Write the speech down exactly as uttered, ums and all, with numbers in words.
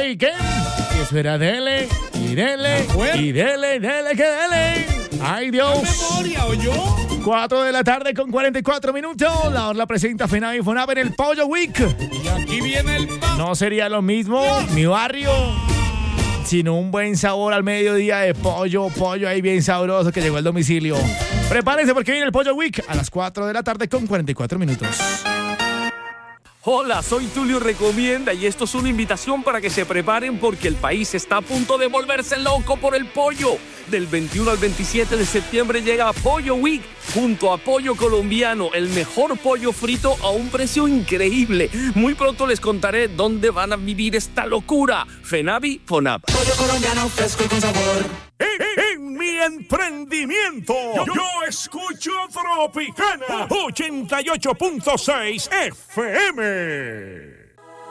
¿y qué? Y eso era dele, y dele, y dele, dele, que dele. ¡Ay, Dios! memoria, ¿o yo? cuatro de la tarde con cuarenta y cuatro minutos. La Orla presenta Fenavi y Fonab en el Pollo Week. Y aquí viene el pan. No sería lo mismo mi barrio, sino un buen sabor al mediodía de pollo, pollo ahí bien sabroso que llegó al domicilio. Prepárense porque viene el Pollo Week a las cuatro de la tarde con cuarenta y cuatro minutos. Hola, soy Tulio Recomienda y esto es una invitación para que se preparen porque el país está a punto de volverse loco por el pollo. Del veintiuno al veintisiete de septiembre llega Pollo Week junto a Pollo Colombiano, el mejor pollo frito a un precio increíble. Muy pronto les contaré dónde van a vivir esta locura. Fenavi, Fonab. Pollo colombiano fresco y con sabor. En, en mi emprendimiento, yo, yo escucho Tropicana ochenta y ocho punto seis F M.